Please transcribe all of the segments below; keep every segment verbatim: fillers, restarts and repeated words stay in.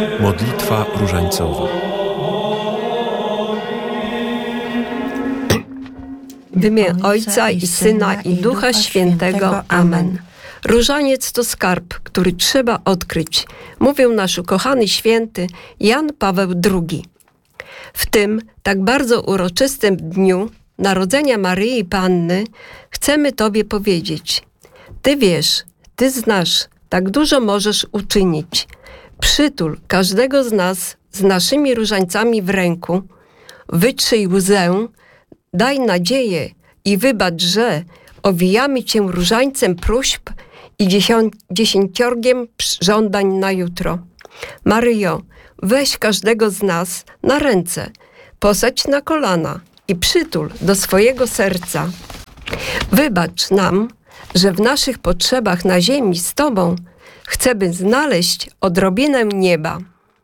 Modlitwa różańcowa. W imię Ojca i Syna i Ducha Świętego. Amen. Różaniec to skarb, który trzeba odkryć, mówił nasz ukochany święty Jan Paweł drugi. W tym tak bardzo uroczystym dniu narodzenia Maryi Panny chcemy Tobie powiedzieć: Ty wiesz, Ty znasz, tak dużo możesz uczynić. Przytul każdego z nas z naszymi różańcami w ręku, wytrzyj łzę, daj nadzieję i wybacz, że owijamy Cię różańcem próśb i dziesią- dziesięciorgiem żądań na jutro. Maryjo, weź każdego z nas na ręce, posadź na kolana i przytul do swojego serca. Wybacz nam, że w naszych potrzebach na ziemi z Tobą chcemy znaleźć odrobinę nieba.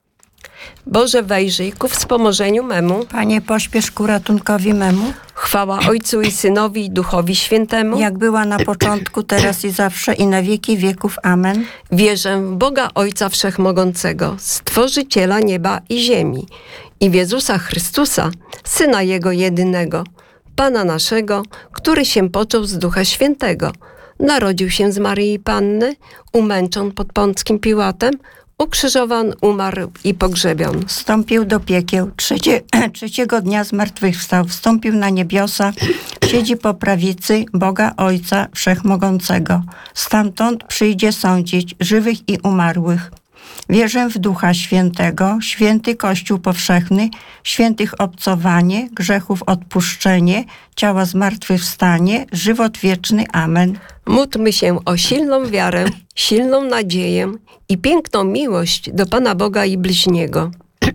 Boże, wejrzyj ku wspomożeniu memu. Panie, pośpiesz ku ratunkowi memu. Chwała Ojcu i Synowi i Duchowi Świętemu. Jak była na początku, teraz i zawsze, i na wieki wieków. Amen. Wierzę w Boga Ojca Wszechmogącego, Stworzyciela nieba i ziemi, i w Jezusa Chrystusa, Syna Jego jedynego, Pana naszego, który się począł z Ducha Świętego. Narodził się z Maryi Panny, umęczon pod Pąckim Piłatem, ukrzyżowan, umarł i pogrzebion. Wstąpił do piekieł, trzecie, trzeciego dnia zmartwychwstał, wstąpił na niebiosa, siedzi po prawicy Boga Ojca Wszechmogącego. Stamtąd przyjdzie sądzić żywych i umarłych. Wierzę w Ducha Świętego, święty Kościół powszechny, świętych obcowanie, grzechów odpuszczenie, ciała zmartwychwstanie, żywot wieczny. Amen. Módlmy się o silną wiarę, silną nadzieję i piękną miłość do Pana Boga i bliźniego.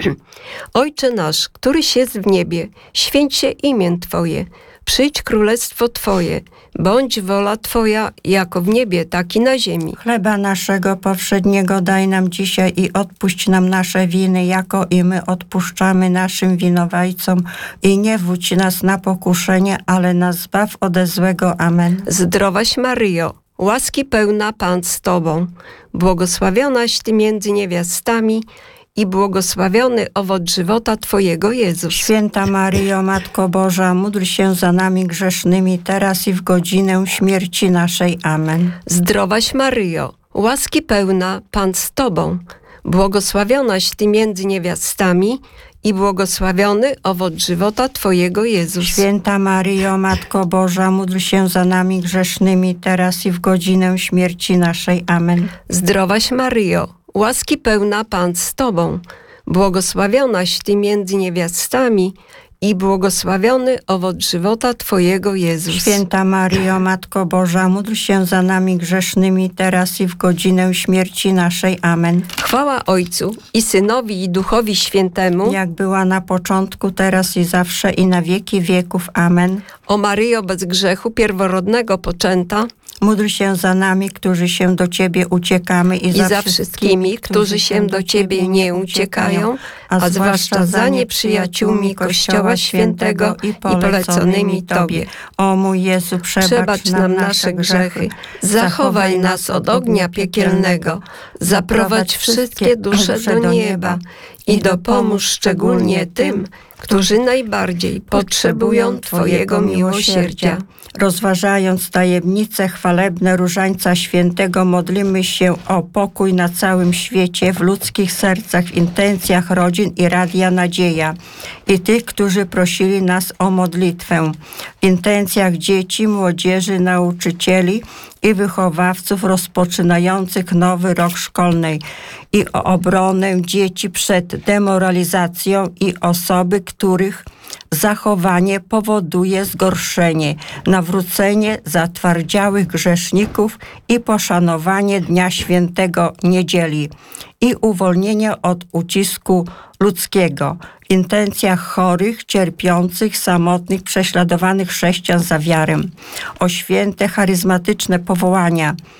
Ojcze nasz, któryś jest w niebie, święć się imię Twoje, przyjdź królestwo Twoje, bądź wola Twoja, jako w niebie, tak i na ziemi. Chleba naszego powszedniego daj nam dzisiaj i odpuść nam nasze winy, jako i my odpuszczamy naszym winowajcom. I nie wódź nas na pokuszenie, ale nas zbaw ode złego. Amen. Zdrowaś Maryjo, łaski pełna Pan z Tobą, błogosławionaś Ty między niewiastami i błogosławiony owoc żywota Twojego, Jezus. Święta Maryjo, Matko Boża, módl się za nami grzesznymi, teraz i w godzinę śmierci naszej. Amen. Zdrowaś Maryjo, łaski pełna Pan z Tobą, błogosławionaś Ty między niewiastami i błogosławiony owoc żywota Twojego, Jezus. Święta Maryjo, Matko Boża, módl się za nami grzesznymi, teraz i w godzinę śmierci naszej. Amen. Zdrowaś Maryjo, łaski pełna Pan z Tobą, błogosławionaś Ty między niewiastami i błogosławiony owoc żywota Twojego, Jezus. Święta Maryjo, Matko Boża, módl się za nami grzesznymi, teraz i w godzinę śmierci naszej. Amen. Chwała Ojcu i Synowi i Duchowi Świętemu, Jak była na początku, teraz i zawsze, i na wieki wieków. Amen. o Maryjo bez grzechu pierworodnego poczęta, Módl się za nami, którzy się do Ciebie uciekamy, i, i za wszystkimi, którzy się do Ciebie nie uciekają, a zwłaszcza za nieprzyjaciółmi Kościoła Świętego i poleconymi Tobie. O mój Jezu, przebacz, Przebacz nam nasze grzechy, zachowaj nas od ognia piekielnego, zaprowadź wszystkie dusze do nieba i dopomóż szczególnie tym, którzy najbardziej potrzebują Twojego miłosierdzia. Rozważając tajemnice chwalebne Różańca Świętego, modlimy się o pokój na całym świecie, w ludzkich sercach, w intencjach rodzin i Radia Nadzieja i tych, którzy prosili nas o modlitwę, w intencjach dzieci, młodzieży, nauczycieli i wychowawców rozpoczynających nowy rok szkolny i o obronę dzieci przed demoralizacją i osoby, których zachowanie powoduje zgorszenie, nawrócenie zatwardziałych grzeszników i poszanowanie Dnia Świętego Niedzieli i uwolnienie od ucisku ludzkiego, w intencjach chorych, cierpiących, samotnych, prześladowanych chrześcijan za wiarę, o święte charyzmatyczne powołania,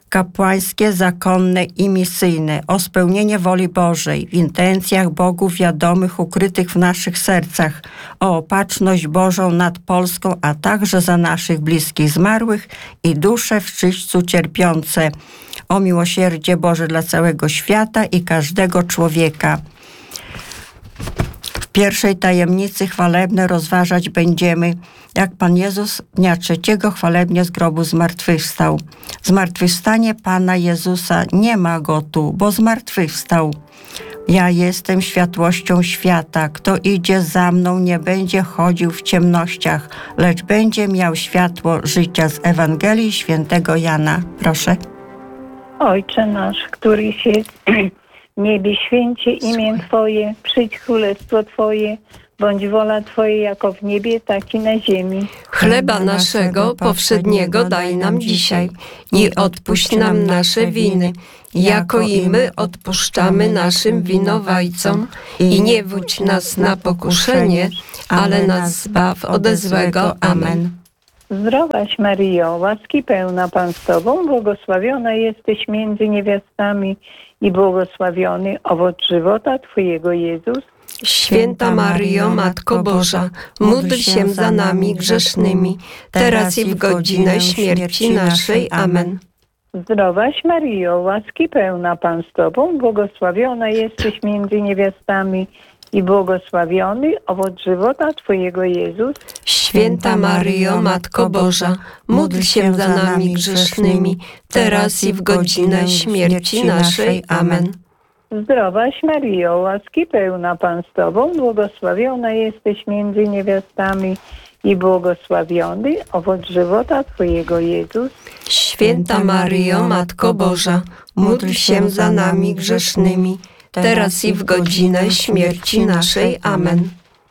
kapłańskie, zakonne i misyjne, o spełnienie woli Bożej w intencjach Bogów wiadomych, ukrytych w naszych sercach, o opatrzność Bożą nad Polską, a także za naszych bliskich zmarłych i dusze w czyśćcu cierpiące, o miłosierdzie Boże dla całego świata i każdego człowieka. W pierwszej tajemnicy chwalebne rozważać będziemy, jak Pan Jezus dnia trzeciego chwalebnie z grobu zmartwychwstał. Zmartwychwstanie Pana Jezusa nie ma go tu, bo zmartwychwstał. Ja jestem światłością świata. Kto idzie za mną, nie będzie chodził w ciemnościach, lecz będzie miał światło życia. Z Ewangelii Świętego Jana. Proszę. Ojcze nasz, któryś jest w niebie, święcie imię Twoje, przyjdź królestwo Twoje, bądź wola Twoja jako w niebie, tak i na ziemi. Chleba naszego powszedniego daj nam dzisiaj i odpuść nam nasze winy, jako i my odpuszczamy naszym winowajcom. I nie wódź nas na pokuszenie, ale nas zbaw ode złego. Amen. Zdrowaś Maryjo, łaski pełna Pan z Tobą, błogosławiona jesteś między niewiastami i błogosławiony owoc żywota Twojego Jezus. Święta Maryjo, Matko Boża, módl się za nami grzesznymi, teraz i w godzinę śmierci naszej. Amen. Zdrowaś Maryjo, łaski pełna Pan z Tobą, błogosławiona jesteś między niewiastami i błogosławiony owoc żywota Twojego Jezus. Święta Maryjo, Matko Boża, módl się za nami grzesznymi, teraz i w godzinę śmierci naszej. Amen. Zdrowaś Maryjo, łaski pełna Pan z Tobą, błogosławiona jesteś między niewiastami i błogosławiony owoc żywota Twojego Jezus. Święta Maryjo, Matko Boża, módl się za nami grzesznymi, teraz i w godzinę śmierci naszej. Amen.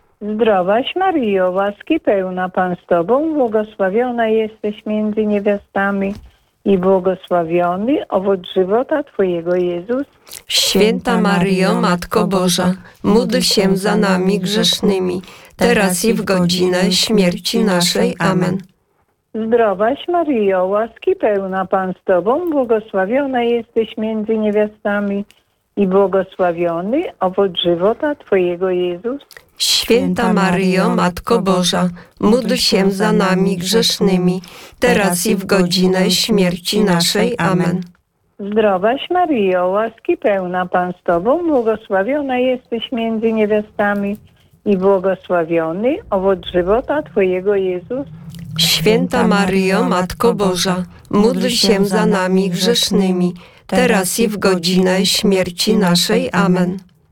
Zdrowaś Maryjo, łaski pełna Pan z Tobą, błogosławiona jesteś między niewiastami i błogosławiony owoc żywota Twojego Jezus. Święta Maryjo, Matko Boża, módl się za nami grzesznymi, teraz i w godzinę śmierci naszej. Amen. Zdrowaś Maryjo, łaski pełna Pan z Tobą, błogosławiona jesteś między niewiastami i błogosławiony owoc żywota Twojego Jezus. Święta Maryjo, Matko Boża, módl się za nami grzesznymi, teraz i w godzinę śmierci naszej. Amen. Zdrowaś Maryjo, łaski pełna Pan z Tobą, błogosławiona jesteś między niewiastami i błogosławiony owoc żywota Twojego Jezus. Święta Maryjo, Matko Boża, módl się za nami grzesznymi, teraz i w godzinę śmierci naszej. Amen.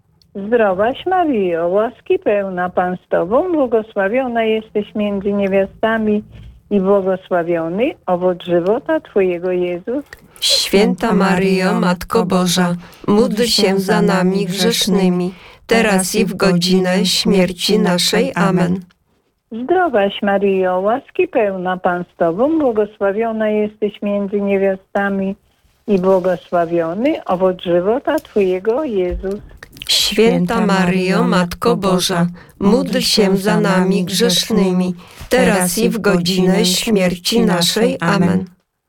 Zdrowaś Maryjo, łaski pełna Pan z Tobą, błogosławiona jesteś między niewiastami i błogosławiony owoc żywota Twojego Jezus. Święta Maryjo, Matko Boża, módl się za nami grzesznymi, teraz i w godzinę śmierci naszej. Amen. Zdrowaś Maryjo, łaski pełna Pan z Tobą, błogosławiona jesteś między niewiastami i błogosławiony owoc żywota Twojego Jezus. Święta Maryjo, Matko Boża, módl się za nami grzesznymi, teraz i w godzinę śmierci naszej. Amen.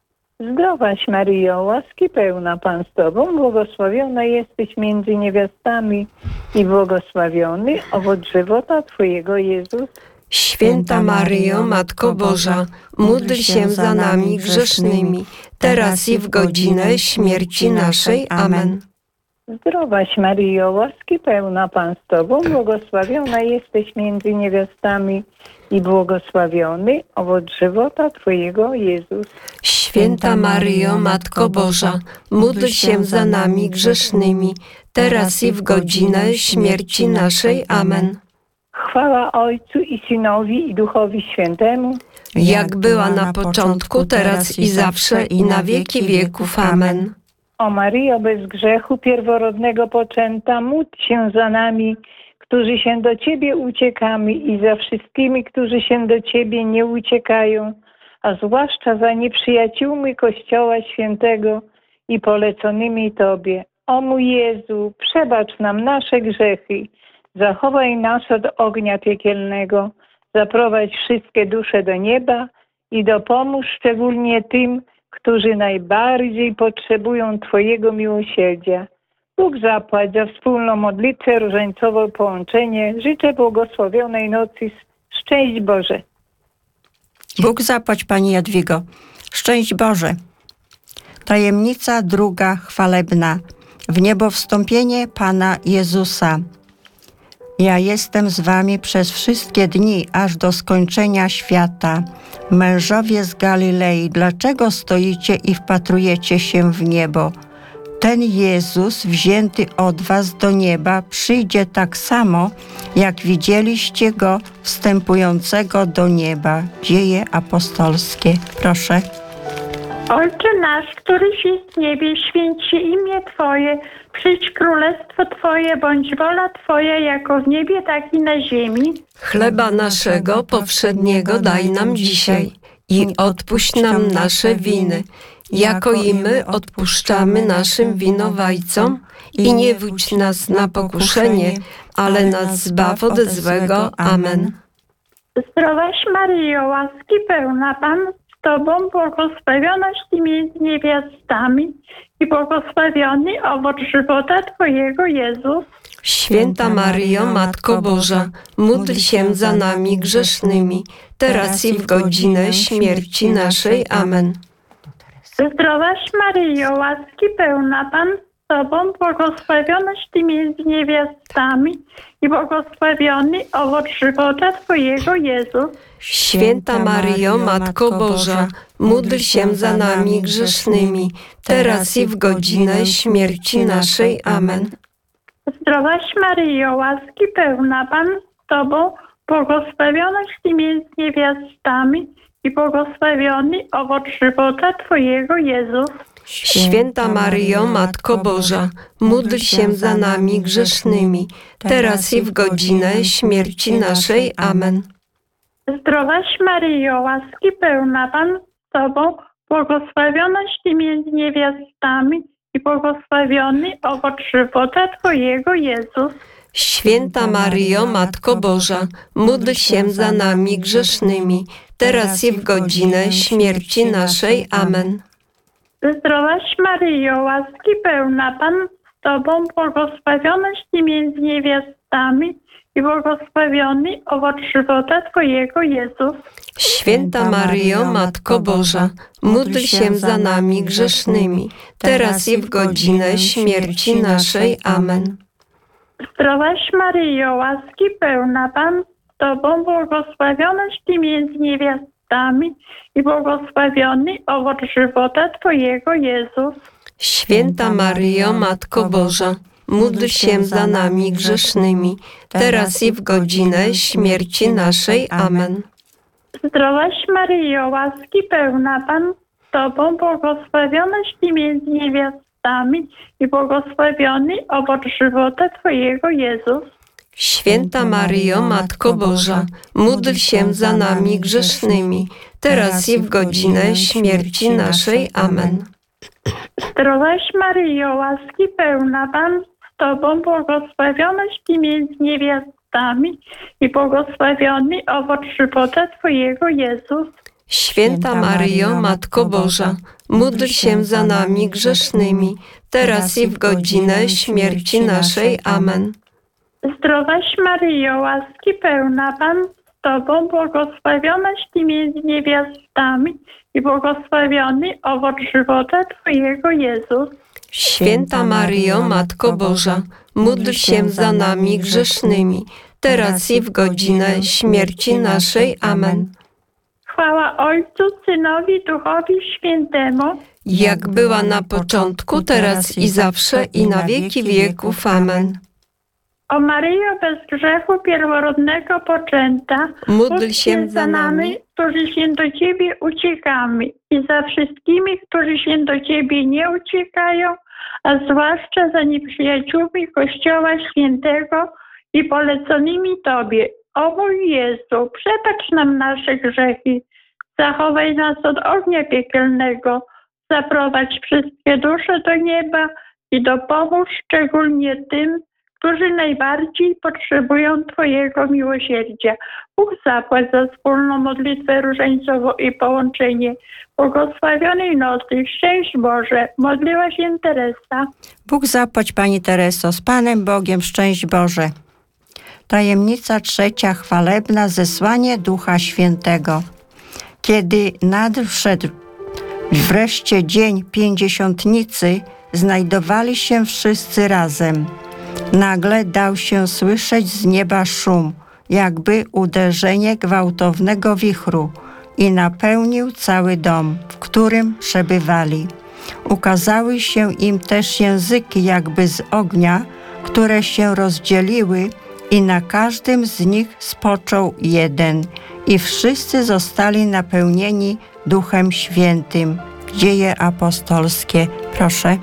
Zdrowaś Maryjo, łaski pełna Pan z Tobą, błogosławiona jesteś między niewiastami i błogosławiony owoc żywota Twojego Jezus. Święta Maryjo, Matko Boża, módl się za nami grzesznymi, teraz i w godzinę śmierci naszej. Amen. Zdrowaś Maryjo, łaski pełna Pan z Tobą, błogosławiona jesteś między niewiastami i błogosławiony owoc żywota Twojego Jezus. Święta Maryjo, Matko Boża, módl się za nami grzesznymi, teraz i w godzinę śmierci naszej. Amen. Chwała Ojcu i Synowi i Duchowi Świętemu, jak była na początku, teraz i zawsze, i na wieki wieków. Amen. O Maryjo bez grzechu pierworodnego poczęta, módl się za nami, którzy się do Ciebie uciekamy, i za wszystkimi, którzy się do Ciebie nie uciekają, a zwłaszcza za nieprzyjaciółmi Kościoła Świętego i poleconymi Tobie. O mój Jezu, przebacz nam nasze grzechy, zachowaj nas od ognia piekielnego, zaprowadź wszystkie dusze do nieba i dopomóż szczególnie tym, którzy najbardziej potrzebują Twojego miłosierdzia. Bóg zapłać za wspólną modlitwę różańcowe połączenie. Życzę błogosławionej nocy. Szczęść Boże. Bóg zapłać, Pani Jadwigo. Szczęść Boże. Tajemnica druga chwalebna. W niebo wstąpienie Pana Jezusa. Ja jestem z wami przez wszystkie dni, aż do skończenia świata. Mężowie z Galilei, dlaczego stoicie i wpatrujecie się w niebo? Ten Jezus, wzięty od was do nieba, przyjdzie tak samo, jak widzieliście Go wstępującego do nieba. Dzieje apostolskie. Proszę. Ojcze nasz, któryś jest w niebie, święć się imię Twoje, przyjdź królestwo Twoje, bądź wola Twoja, jako w niebie, tak i na ziemi. Chleba naszego powszedniego daj nam dzisiaj i odpuść nam nasze winy, jako i my odpuszczamy naszym winowajcom, i nie wódź nas na pokuszenie, ale nas zbaw od złego. Amen. Zdrowaś Maryjo, łaski pełna, Pan z Tobą, błogosławionaś Ty między niewiastami i błogosławiony owoc żywota Twojego, Jezus. Święta Maryjo, Matko Boża, módl się za nami grzesznymi, teraz i w godzinę śmierci naszej. Amen. Zdrowaś Maryjo, łaski pełna, Pan z Tobą, błogosławionaś Ty między niewiastami i błogosławiony owoc żywota Twojego, Jezus. Święta Maryjo, Matko Boża, módl się za nami grzesznymi, teraz i w godzinę śmierci naszej. Amen. Zdrowaś Maryjo, łaski pełna, Pan z Tobą, błogosławionaś Ty między niewiastami i błogosławiony owoc żywota Twojego, Jezus. Święta Maryjo, Matko Boża, módl się za nami grzesznymi, teraz i w godzinę śmierci naszej. Amen. Zdrowaś Maryjo, łaski pełna, Pan z Tobą, błogosławionaś Ty między niewiastami i błogosławiony owoc żywota Twojego, Jezus. Święta Maryjo, Matko Boża, módl się za nami grzesznymi, teraz i w godzinę śmierci naszej. Amen. Zdrowaś Maryjo, łaski pełna, Pan z Tobą, błogosławionaś Ty między niewiastami i błogosławiony owoc żywota Twojego, Jezus. Święta Maryjo, Matko Boża, módl się za nami grzesznymi, teraz i w godzinę śmierci naszej. Amen. Zdrowaś Maryjo, łaski pełna, Pan z Tobą, błogosławionaś Ty między niewiastami i błogosławiony owoc żywota Twojego, Jezus. Święta Maryjo, Matko Boża, módl się za nami grzesznymi, teraz i w godzinę śmierci naszej. Amen. Zdrowaś Maryjo, łaski pełna, Pan z Tobą, błogosławionaś Ty między niewiastami i błogosławiony owoc żywota Twojego, Jezus. Święta Maryjo, Matko Boża, módl się za nami grzesznymi, teraz i w godzinę śmierci naszej. Amen. Zdrowaś Maryjo, łaski pełna, Pan z Tobą, błogosławionaś Ty między niewiastami i błogosławiony owoc żywota Twojego, Jezus. Święta Maryjo, Matko Boża, módl się za nami grzesznymi, teraz i w godzinę śmierci naszej. Amen. Zdrowaś Maryjo, łaski pełna, Pan z Tobą, błogosławionaś Ty między niewiastami i błogosławiony owoc żywota Twojego, Jezus. Święta Maryjo, Matko Boża, módl się za nami grzesznymi, teraz i w godzinę śmierci naszej. Amen. Chwała Ojcu, Synowi, Duchowi Świętemu, jak była na początku, teraz i zawsze, i na wieki wieków. Amen. O Maryjo bez grzechu pierworodnego poczęta, Módl się za nami, którzy się do Ciebie uciekamy, i za wszystkimi, którzy się do Ciebie nie uciekają, a zwłaszcza za nieprzyjaciółmi Kościoła Świętego i poleconymi Tobie. O mój Jezu, przebacz nam nasze grzechy, zachowaj nas od ognia piekielnego, zaprowadź wszystkie dusze do nieba i dopomóż szczególnie tym, którzy najbardziej potrzebują Twojego miłosierdzia. Bóg zapłać za wspólną modlitwę różańcową i połączenie. Błogosławionej nocy, szczęść Boże, modliła się Teresa. Bóg zapłać, Pani Tereso, z Panem Bogiem, szczęść Boże. Tajemnica trzecia chwalebna, zesłanie Ducha Świętego. Kiedy nadszedł wreszcie dzień pięćdziesiątnicy, znajdowali się wszyscy razem. Nagle dał się słyszeć z nieba szum, jakby uderzenie gwałtownego wichru, i napełnił cały dom, w którym przebywali. Ukazały się im też języki jakby z ognia, które się rozdzieliły, i na każdym z nich spoczął jeden, i wszyscy zostali napełnieni Duchem Świętym. Dzieje apostolskie. Proszę.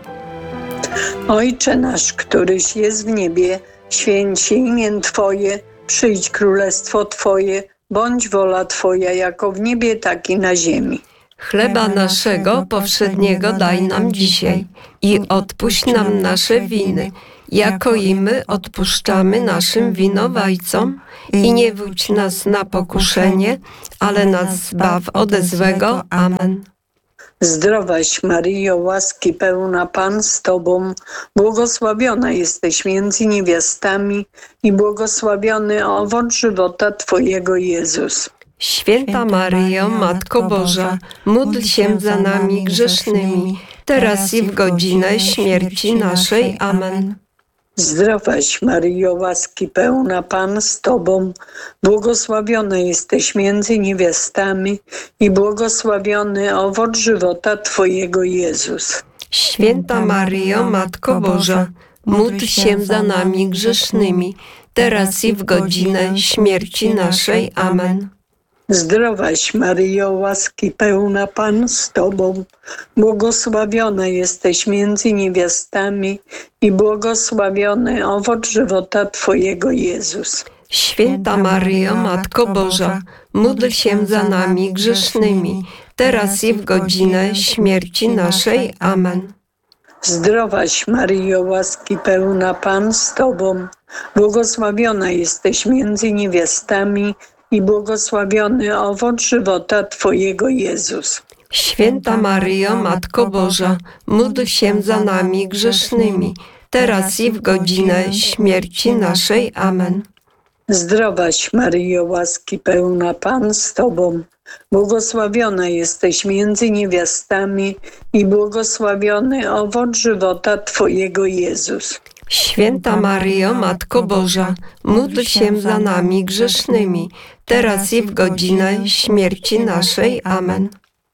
Ojcze nasz, któryś jest w niebie, święć się imię Twoje, przyjdź królestwo Twoje, bądź wola Twoja, jako w niebie, tak i na ziemi. Chleba naszego powszedniego daj nam dzisiaj i odpuść nam nasze winy, jako i my odpuszczamy naszym winowajcom, i nie wódź nas na pokuszenie, ale nas zbaw ode złego. Amen. Zdrowaś Maryjo, łaski pełna, Pan z Tobą, błogosławiona jesteś między niewiastami i błogosławiony owoc żywota Twojego, Jezus. Święta Maryjo, Matko Boża, módl się za nami grzesznymi, teraz i w godzinę śmierci naszej. Amen. Zdrowaś Maryjo, łaski pełna, Pan z Tobą, błogosławiona jesteś między niewiastami i błogosławiony owoc żywota Twojego, Jezus. Święta Maryjo, Matko Boża, módl się za nami grzesznymi, teraz i w godzinę śmierci naszej. Amen. Zdrowaś Maryjo, łaski pełna, Pan z Tobą, błogosławiona jesteś między niewiastami i błogosławiony owoc żywota Twojego, Jezus. Święta Maryjo, Matko Boża, módl się za nami grzesznymi, teraz i w godzinę śmierci naszej. Amen. Zdrowaś Maryjo, łaski pełna, Pan z Tobą, błogosławiona jesteś między niewiastami i błogosławiony owoc żywota Twojego, Jezus. Święta Maryjo, Matko Boża, módl się za nami grzesznymi, teraz i w godzinę śmierci naszej. Amen. Zdrowaś Maryjo, łaski pełna, Pan z Tobą, błogosławiona jesteś między niewiastami i błogosławiony owoc żywota Twojego, Jezus. Święta Maryjo, Matko Boża, módl się za nami grzesznymi, teraz i w godzinę śmierci naszej. Amen.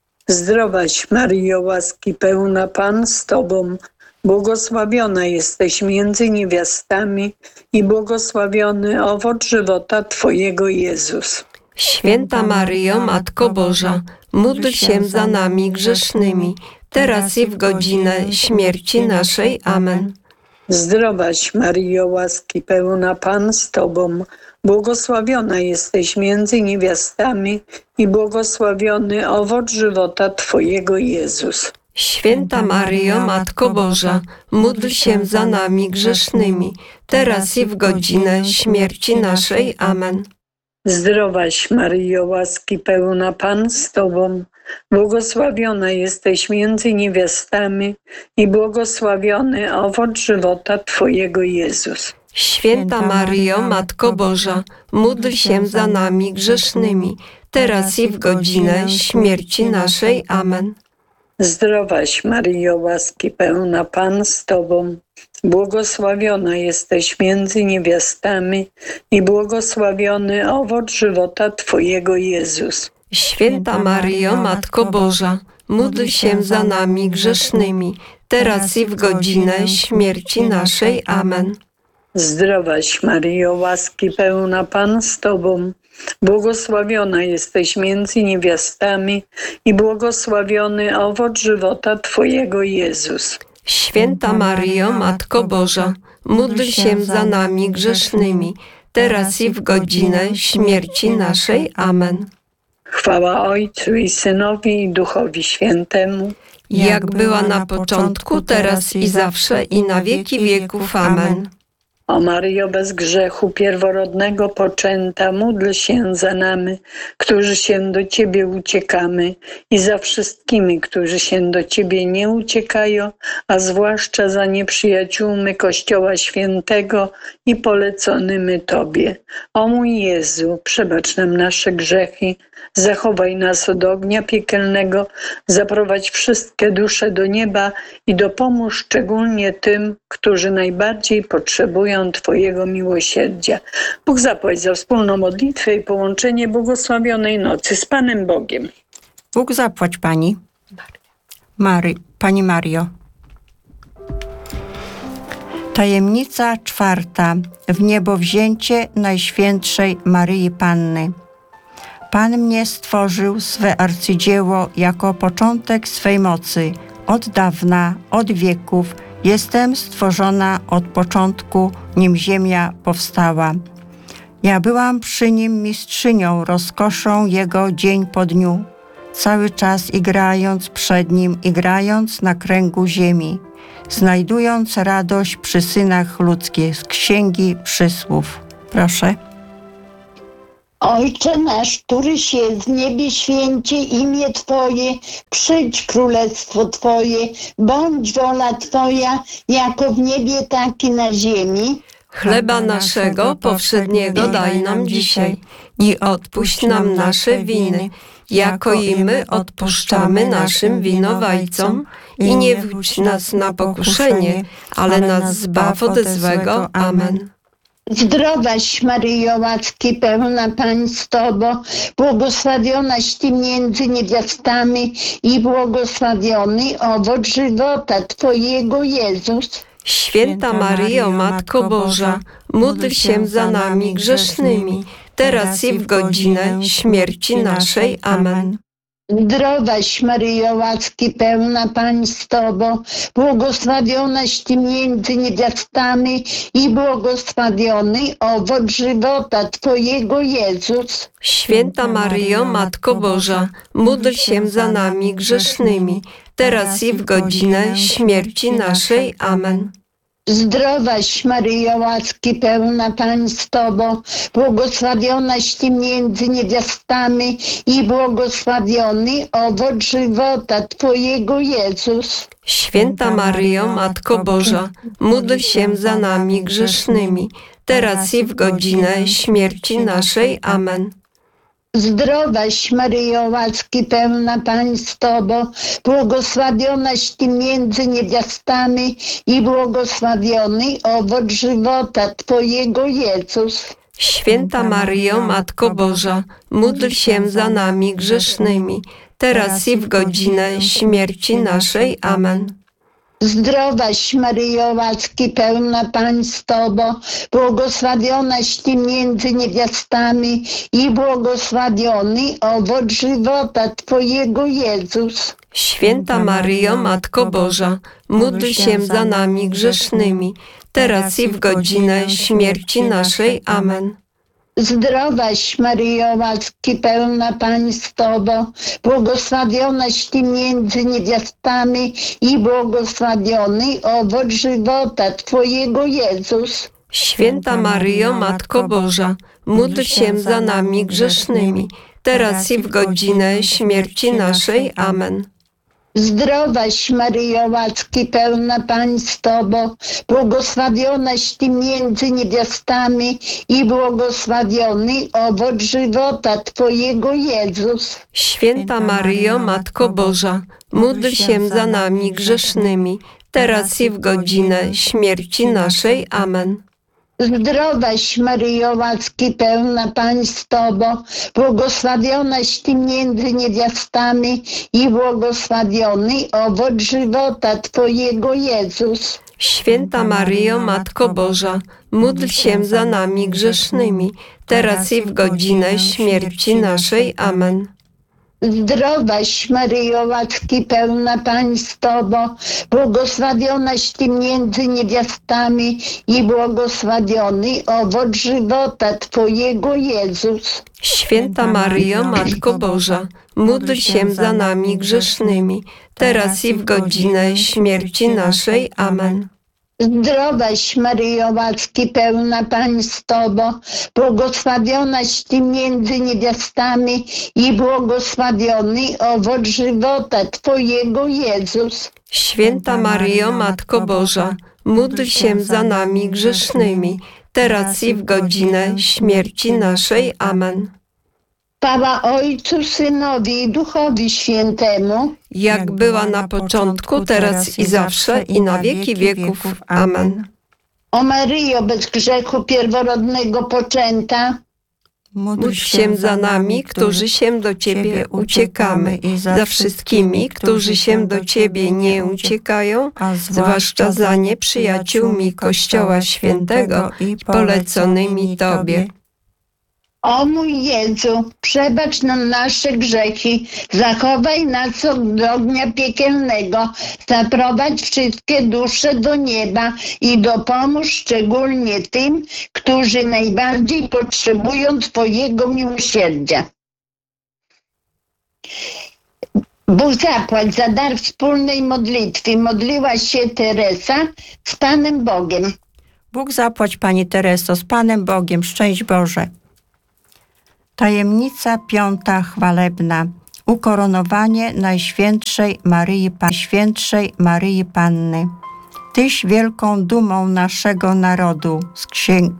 Zdrowaś Maryjo, łaski pełna, Pan z Tobą, błogosławiona jesteś między niewiastami i błogosławiony owoc żywota Twojego, Jezus. Święta Maryjo, Matko Boża, módl się za nami grzesznymi, teraz i w godzinę śmierci naszej. Amen. Zdrowaś Maryjo, łaski pełna, Pan z Tobą, błogosławiona jesteś między niewiastami i błogosławiony owoc żywota Twojego, Jezus. Święta Maryjo, Matko Boża, módl się za nami grzesznymi, teraz i w godzinę śmierci naszej. Amen. Zdrowaś Maryjo, łaski pełna, Pan z Tobą, błogosławiona jesteś między niewiastami i błogosławiony owoc żywota Twojego, Jezus. Święta Maryjo, Matko Boża, módl się za nami grzesznymi, teraz i w godzinę śmierci naszej. Amen. Zdrowaś Maryjo, łaski pełna, Pan z Tobą, błogosławiona jesteś między niewiastami i błogosławiony owoc żywota Twojego, Jezus. Święta Maryjo, Matko Boża, módl się za nami grzesznymi, teraz i w godzinę śmierci naszej. Amen. Zdrowaś Maryjo, łaski pełna, Pan z Tobą, błogosławiona jesteś między niewiastami i błogosławiony owoc żywota Twojego, Jezus. Święta Maryjo, Matko Boża, módl się za nami grzesznymi, teraz i w godzinę śmierci naszej. Amen. Chwała Ojcu i Synowi i Duchowi Świętemu, jak była na początku, teraz i zawsze, i na wieki wieków. Amen. O Maryjo bez grzechu pierworodnego poczęta, módl się za nami, którzy się do Ciebie uciekamy i za wszystkimi, którzy się do Ciebie nie uciekają, a zwłaszcza za nieprzyjaciółmi Kościoła Świętego i poleconymi Tobie. O mój Jezu, przebacz nam nasze grzechy, zachowaj nas od ognia piekielnego, zaprowadź wszystkie dusze do nieba i dopomóż szczególnie tym, którzy najbardziej potrzebują Twojego miłosierdzia. Bóg zapłać za wspólną modlitwę i połączenie błogosławionej nocy z Panem Bogiem. Bóg zapłać Pani. Mary, Pani Mario. Tajemnica czwarta. W niebo wzięcie Najświętszej Maryi Panny. Pan mnie stworzył swe arcydzieło jako początek swej mocy. Od dawna, od wieków jestem stworzona od początku, nim ziemia powstała. Ja byłam przy nim mistrzynią, rozkoszą jego dzień po dniu, cały czas igrając przed nim, igrając na kręgu ziemi, znajdując radość przy synach ludzkich z Księgi Przysłów. Proszę. Ojcze nasz, któryś jest w niebie, święcie imię Twoje, przyjdź królestwo Twoje, bądź wola Twoja, jako w niebie, tak i na ziemi. Chleba naszego powszedniego daj nam dzisiaj i odpuść nam nasze winy, jako i my odpuszczamy naszym winowajcom. I nie wódź nas na pokuszenie, ale nas zbaw ode złego. Amen. Zdrowaś Maryjo, łaski pełna, Pan z Tobą, błogosławionaś Ty między niewiastami i błogosławiony owoc żywota Twojego, Jezus. Święta Maryjo, Matko Boża, módl się za nami grzesznymi, teraz i w godzinę śmierci naszej. Amen. Zdrowaś Maryjo, łaski pełna, Pan z Tobą, błogosławionaś Ty między niewiastami i błogosławiony owoc żywota Twojego, Jezus. Święta Maryjo, Matko Boża, módl się za nami grzesznymi, teraz i w godzinę śmierci naszej. Amen. Zdrowaś Maryjo, łaski pełna, Pan z Tobą, błogosławionaś Ty między niewiastami i błogosławiony owoc żywota Twojego, Jezus. Święta Maryjo, Matko Boża, módl się za nami grzesznymi, teraz i w godzinę śmierci naszej. Amen. Zdrowaś Maryjo, łaski pełna, Pan z Tobą, błogosławionaś Ty między niewiastami i błogosławiony owoc żywota Twojego, Jezus. Święta Maryjo, Matko Boża, módl się za nami grzesznymi, teraz i w godzinę śmierci naszej. Amen. Zdrowaś Maryjo, łaski pełna, Pan z Tobą, błogosławionaś Ty między niewiastami i błogosławiony owoc żywota Twojego, Jezus. Święta Maryjo, Matko Boża, módl się za nami grzesznymi, teraz i w godzinę śmierci naszej. Amen. Zdrowaś Maryjo, łaski pełna, Pan z Tobą, błogosławionaś Ty między niewiastami i błogosławiony owoc żywota Twojego, Jezus. Święta Maryjo, Matko Boża, módl się za nami grzesznymi, teraz i w godzinę śmierci naszej. Amen. Zdrowaś Maryjo, łaski pełna, Pan z Tobą, błogosławionaś Ty między niewiastami i błogosławiony owoc żywota Twojego, Jezus. Święta Maryjo, Matko Boża, módl się za nami grzesznymi, teraz i w godzinę śmierci naszej. Amen. Zdrowaś Maryjo, łaski pełna, Pan z Tobą, błogosławionaś Ty między niewiastami i błogosławiony owoc żywota Twojego, Jezus. Święta Maryjo, Matko Boża, módl się za nami grzesznymi, teraz i w godzinę śmierci naszej. Amen. Zdrowaś Maryjo, łaski pełna, Pan z Tobą, błogosławionaś Ty między niewiastami i błogosławiony owoc żywota Twojego, Jezus. Święta Maryjo, Matko Boża, módl się za nami grzesznymi, teraz i w godzinę śmierci naszej. Amen. Zdrowaś Maryjo, łaski pełna, Pan z Tobą, błogosławionaś Ty między niewiastami i błogosławiony owoc żywota Twojego, Jezus. Święta Maryjo, Matko Boża, módl się za nami grzesznymi, teraz i w godzinę śmierci naszej. Amen. Chwała Ojcu, Synowi i Duchowi Świętemu, Jak była na początku, teraz i zawsze, i na wieki wieków. Amen. o Maryjo bez grzechu pierworodnego poczęta, Módl się za nami, którzy się do Ciebie uciekamy, i za wszystkimi, którzy się do Ciebie nie uciekają, a zwłaszcza za nieprzyjaciółmi Kościoła Świętego i poleconymi Tobie. O mój Jezu, przebacz nam nasze grzechy, zachowaj nas od ognia piekielnego, zaprowadź wszystkie dusze do nieba i dopomóż szczególnie tym, którzy najbardziej potrzebują Twojego miłosierdzia. Bóg zapłać za dar wspólnej modlitwy. Modliła się Teresa z Panem Bogiem. Bóg zapłać, Pani Tereso, z Panem Bogiem, szczęść Boże. Tajemnica piąta chwalebna. Ukoronowanie Najświętszej Maryi, Świętszej Maryi Panny. Tyś wielką dumą naszego narodu. Z księg